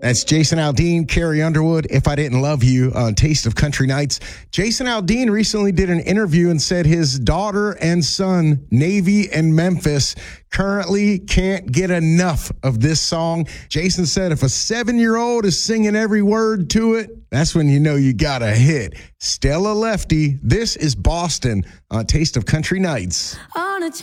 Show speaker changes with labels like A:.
A: That's Jason Aldean, Carrie Underwood, If I Didn't Love You on Taste of Country Nights. Jason Aldean recently did an interview and said his daughter and son, Navy and Memphis, currently can't get enough of this song. Jason said if a 7-year-old is singing every word to it, that's when you know you got a hit. Stella Lefty, this is Boston on Taste of Country Nights.
B: On a